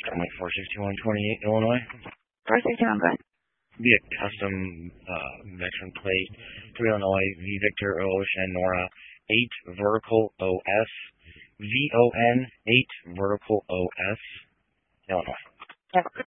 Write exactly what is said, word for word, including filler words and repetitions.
Family four sixty-one twenty-eight, Illinois. four sixty-one, go ahead. Be a custom uh, veteran plate. three Illinois, V Victor, O Ocean, Nora, eight vertical O S, V O N, eight vertical O S, Illinois. Yep.